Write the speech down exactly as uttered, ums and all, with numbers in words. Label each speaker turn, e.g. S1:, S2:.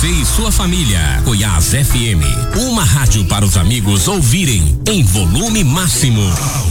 S1: você e sua família. Goiás F M, uma rádio para os amigos ouvirem em volume máximo.